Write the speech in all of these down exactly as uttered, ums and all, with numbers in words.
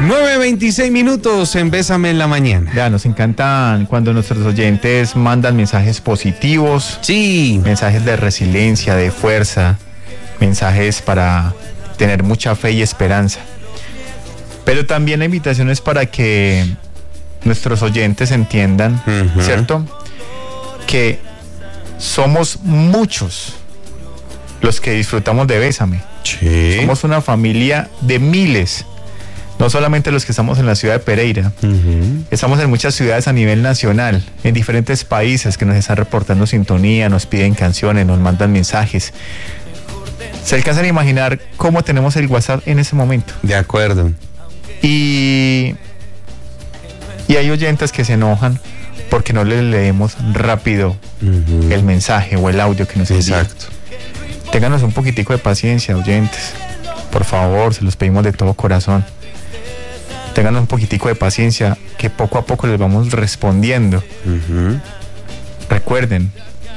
nueve veintiséis minutos en Bésame en la Mañana. Ya, nos encantan cuando nuestros oyentes mandan mensajes positivos. Sí. Mensajes de resiliencia, de fuerza. Mensajes para tener mucha fe y esperanza. Pero también la invitación es para que nuestros oyentes entiendan, uh-huh. ¿cierto? Que somos muchos los que disfrutamos de Bésame. Sí. Somos una familia de miles. No solamente los que estamos en la ciudad de Pereira, uh-huh. estamos en muchas ciudades a nivel nacional, en diferentes países que nos están reportando sintonía, nos piden canciones, nos mandan mensajes. ¿Se alcanzan a imaginar cómo tenemos el WhatsApp en ese momento? De acuerdo. Y, y hay oyentes que se enojan porque no les leemos rápido uh-huh. el mensaje o el audio que nos envían. Exacto. Ténganos un poquitico de paciencia, oyentes. Por favor, se los pedimos de todo corazón. Ténganos un poquitico de paciencia, que poco a poco les vamos respondiendo. Uh-huh. Recuerden,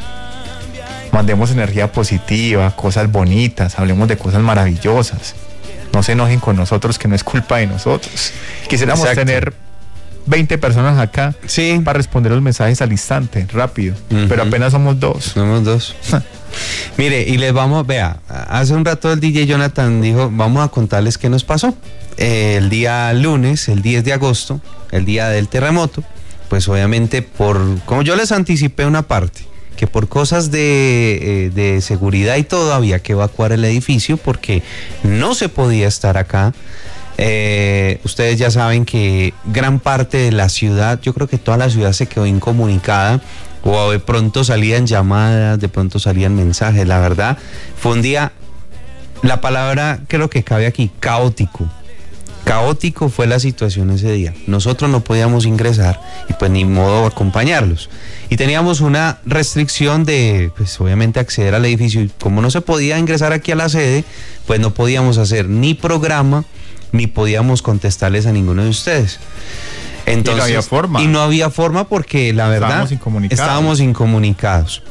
mandemos energía positiva, cosas bonitas, hablemos de cosas maravillosas. No se enojen con nosotros, que no es culpa de nosotros. Quisiéramos Exacto. tener veinte personas acá sí. para responder los mensajes al instante, rápido. Uh-huh. Pero apenas somos dos. Somos dos. Mire, y les vamos, vea, hace un rato el D J Jonathan dijo, vamos a contarles qué nos pasó. Eh, el día lunes, el diez de agosto, el día del terremoto, pues obviamente por, como yo les anticipé una parte, que por cosas de, eh, de seguridad y todo había que evacuar el edificio porque no se podía estar acá. Eh, ustedes ya saben que gran parte de la ciudad, yo creo que toda la ciudad se quedó incomunicada, o de pronto salían llamadas, de pronto salían mensajes. La verdad, fue un día, la palabra creo que cabe aquí, caótico. Caótico fue la situación ese día. Nosotros no podíamos ingresar y pues ni modo acompañarlos. Y teníamos una restricción de, pues obviamente acceder al edificio. Y como no se podía ingresar aquí a la sede, pues no podíamos hacer ni programa, ni podíamos contestarles a ninguno de ustedes. Entonces, y no había forma. Y no había forma porque la verdad estábamos incomunicados. Estábamos incomunicados.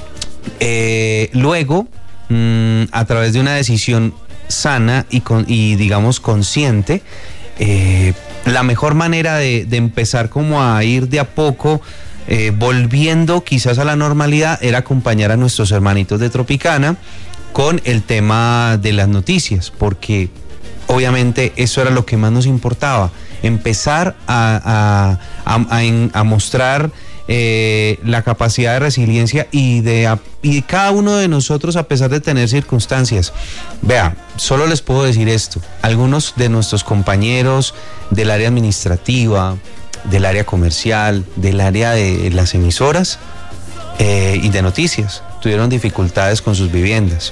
Eh, luego, mmm, a través de una decisión sana y, con, y digamos consciente, eh, la mejor manera de, de empezar como a ir de a poco eh, volviendo quizás a la normalidad era acompañar a nuestros hermanitos de Tropicana con el tema de las noticias, porque obviamente eso era lo que más nos importaba, empezar a, a, a, a, a mostrar eh, la capacidad de resiliencia y de, a, y de cada uno de nosotros a pesar de tener circunstancias. Vea, solo les puedo decir esto, algunos de nuestros compañeros del área administrativa, del área comercial, del área de las emisoras eh, y de noticias, tuvieron dificultades con sus viviendas.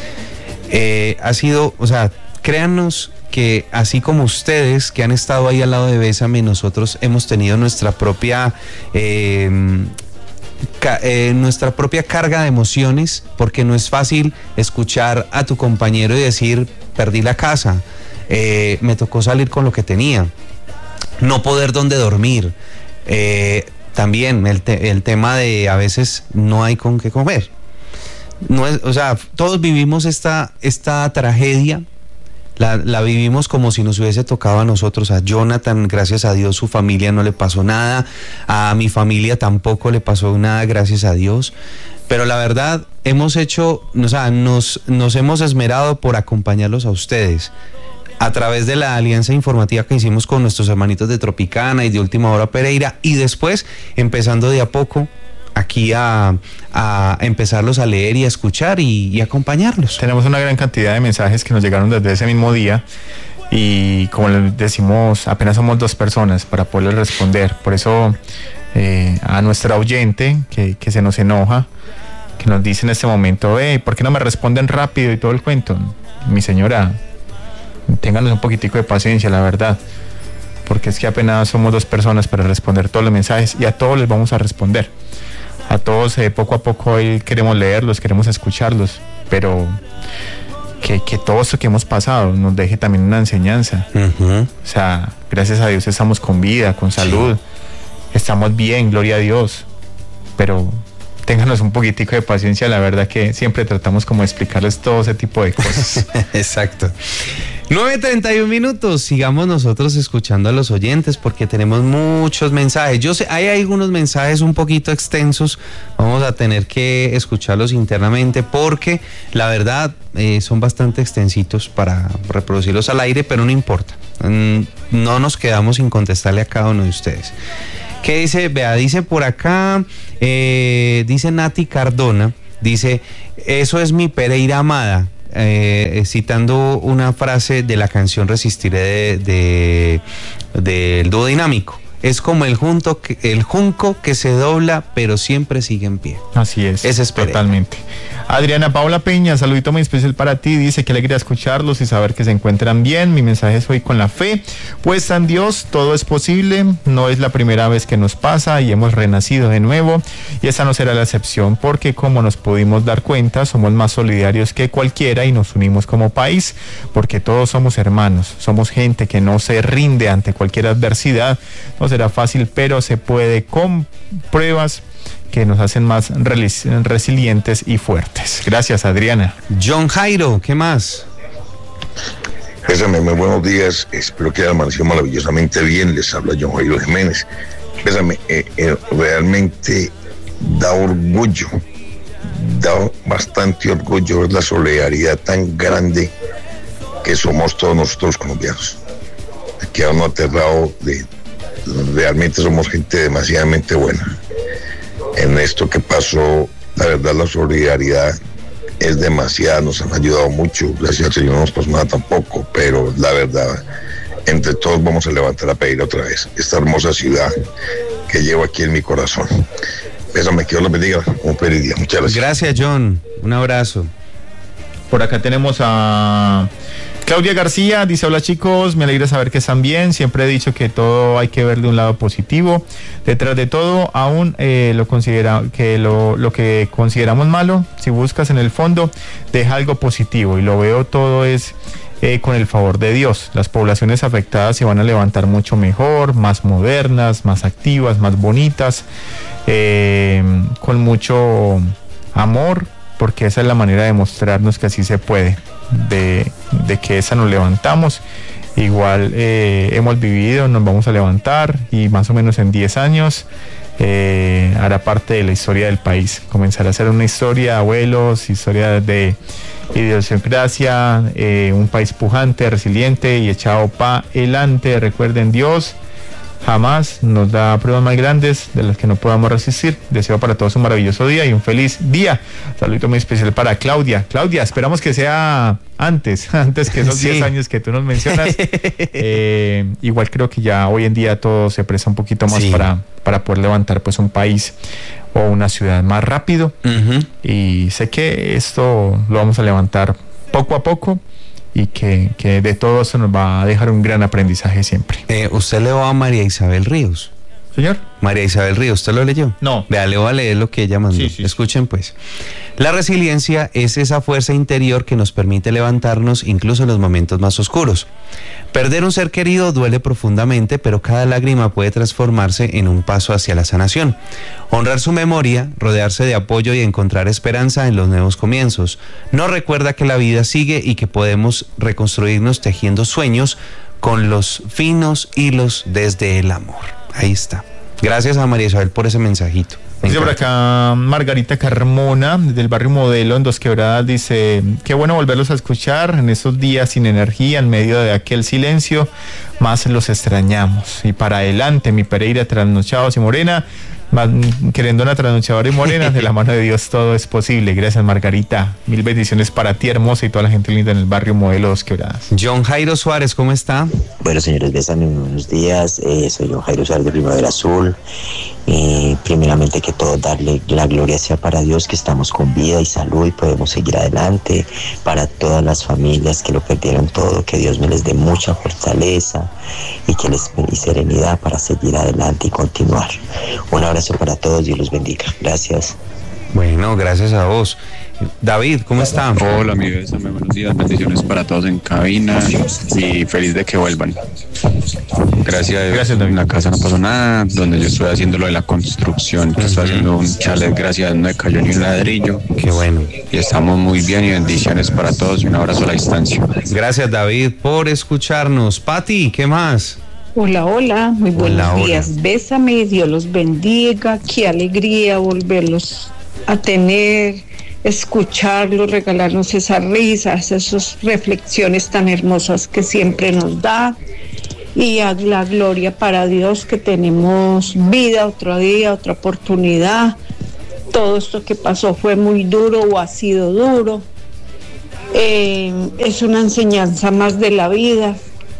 Eh, ha sido, o sea, créanos que así como ustedes que han estado ahí al lado de Bésame, nosotros hemos tenido nuestra propia eh, ca, eh, nuestra propia carga de emociones, porque no es fácil escuchar a tu compañero y decir perdí la casa, eh, me tocó salir con lo que tenía, no poder dónde dormir, eh, también el, te, el tema de a veces no hay con qué comer. No es, o sea, todos vivimos esta, esta tragedia. La, la vivimos como si nos hubiese tocado a nosotros. A Jonathan, gracias a Dios, su familia no le pasó nada. A mi familia tampoco le pasó nada, gracias a Dios. Pero la verdad, hemos hecho, o sea, nos, nos hemos esmerado por acompañarlos a ustedes. A través de la alianza informativa que hicimos con nuestros hermanitos de Tropicana y de Última Hora Pereira. Y después, empezando de a poco, aquí a, a empezarlos a leer y a escuchar y, y acompañarlos. Tenemos una gran cantidad de mensajes que nos llegaron desde ese mismo día y como les decimos, apenas somos dos personas para poder responder. Por eso eh, a nuestra oyente que, que se nos enoja, que nos dice en este momento, hey, ¿por qué no me responden rápido y todo el cuento? Mi señora, ténganos un poquitico de paciencia, la verdad, porque es que apenas somos dos personas para responder todos los mensajes y a todos les vamos a responder. A todos eh, poco a poco hoy queremos leerlos, queremos escucharlos, pero que, que todo esto que hemos pasado nos deje también una enseñanza. Uh-huh. O sea, gracias a Dios estamos con vida, con salud, sí. Estamos bien, gloria a Dios, pero ténganos un poquitico de paciencia, la verdad que siempre tratamos como de explicarles todo ese tipo de cosas. Exacto. nueve treinta y un minutos, sigamos nosotros escuchando a los oyentes porque tenemos muchos mensajes. Yo sé, hay algunos mensajes un poquito extensos, vamos a tener que escucharlos internamente porque la verdad eh, son bastante extensitos para reproducirlos al aire, pero no importa, mm, no nos quedamos sin contestarle a cada uno de ustedes. ¿Qué dice? Vea, dice por acá, eh, dice Nati Cardona, dice, eso es mi Pereira amada. Eh, citando una frase de la canción Resistiré de, de, del dúo dinámico. Es como el, junto que, el junco que se dobla pero siempre sigue en pie. Así es, Ese es totalmente. Adriana Paula Peña, saludito muy especial para ti, dice que alegría escucharlos y saber que se encuentran bien. Mi mensaje es hoy con la fe, pues en Dios todo es posible, no es la primera vez que nos pasa y hemos renacido de nuevo y esa no será la excepción porque como nos pudimos dar cuenta somos más solidarios que cualquiera y nos unimos como país porque todos somos hermanos, somos gente que no se rinde ante cualquier adversidad, no será fácil pero se puede con pruebas que nos hacen más resilientes y fuertes. Gracias, Adriana. John Jairo, ¿qué más? Pésame, muy buenos días, espero que haya amanecido maravillosamente bien, les habla John Jairo Jiménez. Pésame, eh, eh, realmente da orgullo, da bastante orgullo ver la solidaridad tan grande que somos todos nosotros colombianos. Queda uno aterrado de, realmente somos gente demasiadamente buena. En esto que pasó, la verdad la solidaridad es demasiada, nos han ayudado mucho, gracias al Señor no nos pasó nada tampoco, pero la verdad, entre todos vamos a levantar a pedir otra vez esta hermosa ciudad que llevo aquí en mi corazón. Pésame, que Dios los bendiga, un feliz día, muchas gracias. Gracias, John, un abrazo. Por acá tenemos a Claudia García, dice, hola chicos, me alegra saber que están bien, siempre he dicho que todo hay que ver de un lado positivo, detrás de todo, aún eh, lo, considera, que lo, lo que consideramos malo, si buscas en el fondo, deja algo positivo y lo veo todo es eh, con el favor de Dios, las poblaciones afectadas se van a levantar mucho mejor, más modernas, más activas, más bonitas, eh, con mucho amor, porque esa es la manera de mostrarnos que así se puede, de, de que esa nos levantamos, igual eh, hemos vivido, nos vamos a levantar y más o menos en diez años eh, hará parte de la historia del país, comenzará a ser una historia de abuelos, historia de idiosincrasia, eh, un país pujante, resiliente y echado pa' adelante. Recuerden, Dios jamás nos da pruebas más grandes de las que no podamos resistir. Deseo para todos un maravilloso día y un feliz día. Saludo muy especial para Claudia. Claudia, esperamos que sea antes, antes que esos sí. diez años que tú nos mencionas. eh, igual creo que ya hoy en día todo se presta un poquito más sí. para, para poder levantar pues un país o una ciudad más rápido. Uh-huh. Y sé que esto lo vamos a levantar poco a poco. Y que, que de todo eso nos va a dejar un gran aprendizaje siempre. Eh, ¿Usted leyó a María Isabel Ríos? Señor. María Isabel Ríos, ¿usted lo leyó? No. Vea, le voy a leer lo que ella mandó. Sí, sí, Escuchen pues. La resiliencia es esa fuerza interior que nos permite levantarnos incluso en los momentos más oscuros. Perder un ser querido duele profundamente, pero cada lágrima puede transformarse en un paso hacia la sanación. Honrar su memoria, rodearse de apoyo y encontrar esperanza en los nuevos comienzos. Nos recuerda que la vida sigue y que podemos reconstruirnos tejiendo sueños con los finos hilos desde el amor. Ahí está. Gracias a María Isabel por ese mensajito. Dice por acá Margarita Carmona, del barrio Modelo, en Dos Quebradas, dice, qué bueno volverlos a escuchar en estos días sin energía, en medio de aquel silencio, más los extrañamos. Y para adelante, mi Pereira, trasnochados y morena, queriendo una trasnochadora y morena, de la mano de Dios todo es posible. Gracias, Margarita. Mil bendiciones para ti, hermosa, y toda la gente linda en el barrio Modelo Dos Quebradas. John Jairo Suárez, ¿cómo está? Bueno, señores, bésame, buenos días. Eh, soy John Jairo Suárez de Primavera Azul. Eh, primeramente que todo, darle la gloria sea para Dios, que estamos con vida y salud y podemos seguir adelante. Para todas las familias que lo perdieron todo, que Dios me les dé mucha fortaleza y que les dé serenidad para seguir adelante y continuar. Un abrazo para todos, Dios los bendiga. Gracias. Bueno, gracias a vos. David, ¿cómo está? Hola, mi Bésame, buenos días, bendiciones para todos en cabina y feliz de que vuelvan. Gracias a Dios, Gracias, David. en la casa no pasó nada, donde yo estoy haciendo lo de la construcción, que estoy haciendo un chalet, gracias a Dios no me cayó ni un ladrillo. Qué bueno. Y estamos muy bien y bendiciones para todos y un abrazo a la distancia. Gracias, David, por escucharnos. Pati, ¿qué más? Hola, hola, muy buenos Hola, hola. días. Bésame, Dios los bendiga. Qué alegría volverlos a tener, escucharlos, regalarnos esas risas, esas reflexiones tan hermosas que siempre nos da. Y a la gloria para Dios que tenemos vida, otro día, otra oportunidad. Todo esto que pasó fue muy duro o ha sido duro. Eh, es una enseñanza más de la vida.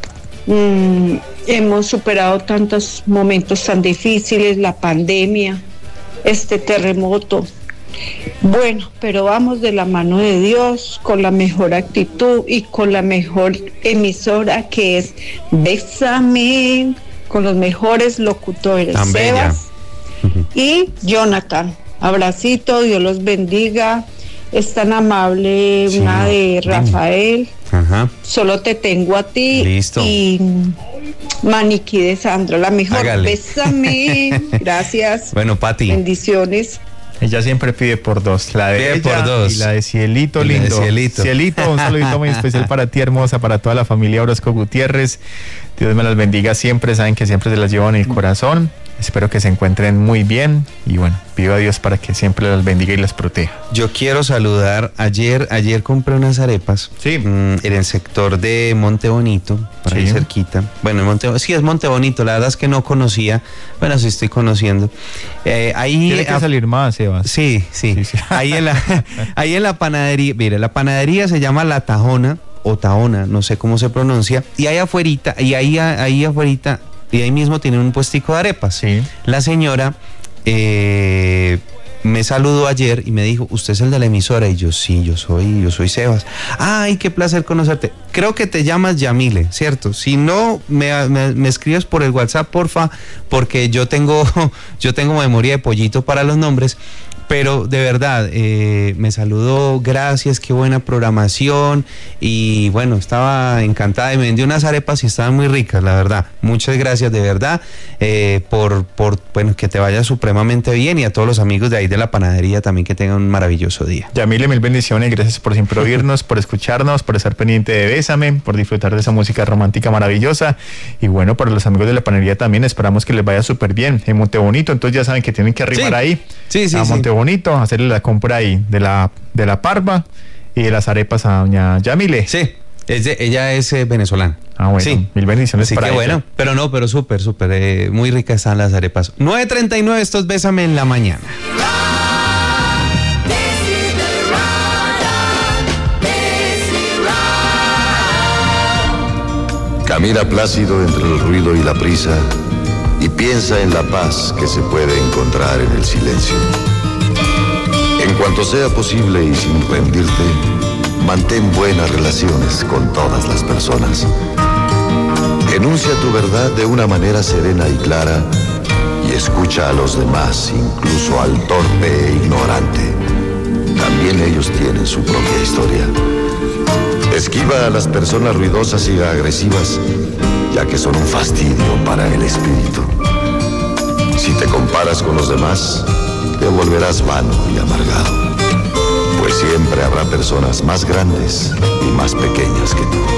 Mm, hemos superado tantos momentos tan difíciles, la pandemia, este terremoto. Bueno, pero vamos de la mano de Dios, con la mejor actitud y con la mejor emisora que es Bésame, con los mejores locutores, Tan bella. Sebas y Jonathan. Abracito, Dios los bendiga. Es tan amable, Sí, una de dime. Rafael. Ajá. Solo te tengo a ti. Listo. Y Maniquí de Sandra, la mejor. Hágale. Bésame. Gracias. Bueno, Pati. Bendiciones. Ella siempre pide por dos, la de Pide ella por dos. y la de Cielito Y la de lindo. Cielito. Cielito, un saludito muy especial para ti, hermosa, para toda la familia Orozco Gutiérrez. Dios me las bendiga siempre, saben que siempre se las llevo en el corazón. Espero que se encuentren muy bien y bueno, pido a Dios para que siempre las bendiga y las proteja. Yo quiero saludar, ayer, ayer compré unas arepas. Sí. mm, en el sector de Monte Bonito, por ahí Sí. cerquita. Bueno, en Monte, sí es Monte Bonito, la verdad es que no conocía, bueno, sí estoy conociendo. Eh, ahí Tiene que a- salir más, Sebas. Sí, sí. Sí, sí. Ahí en la, ahí en la panadería, mire, la panadería se llama La Tajona o Tahona, no sé cómo se pronuncia, y ahí afuerita, y ahí, ahí afuerita, y ahí mismo tienen un puestico de arepas. Sí. La señora eh, me saludó ayer y me dijo, ¿usted es el de la emisora? Y yo, sí, yo soy, yo soy Sebas. Ay, qué placer conocerte. Creo que te llamas Yamile, ¿cierto? Si no, me, me, me escribes por el WhatsApp, porfa, porque yo tengo, yo tengo memoria de pollito para los nombres. Pero de verdad, eh, me saludó, gracias, qué buena programación. Y bueno, estaba encantada y me vendió unas arepas y estaban muy ricas, la verdad. Muchas gracias de verdad eh, por, por bueno, que te vaya supremamente bien, y a todos los amigos de ahí de la panadería también que tengan un maravilloso día. Yamile, mil bendiciones, gracias por siempre oírnos, por escucharnos, por estar pendiente de Bésame, por disfrutar de esa música romántica maravillosa. Y bueno, para los amigos de la panadería también esperamos que les vaya súper bien en Monte Bonito. Entonces ya saben que tienen que arrimar Sí. ahí Sí, sí, a sí. Monte Bonito, hacerle la compra ahí de la, de la parva y de las arepas a doña Yamile. Sí, es de- ella es eh, venezolana. Ah, bueno, Sí. mil bendiciones Así para que ella. bueno, pero no, pero súper, súper, eh, muy ricas están las arepas. nueve treinta y nueve, estos Bésame en la mañana. Camina plácido entre el ruido y la prisa y piensa en la paz que se puede encontrar en el silencio. En cuanto sea posible y sin rendirte, mantén buenas relaciones con todas las personas. Enuncia tu verdad de una manera serena y clara y escucha a los demás, incluso al torpe e ignorante. También ellos tienen su propia historia. Esquiva a las personas ruidosas y agresivas, ya que son un fastidio para el espíritu. Si te comparas con los demás, te volverás vano y amargado, pues siempre habrá personas más grandes y más pequeñas que tú.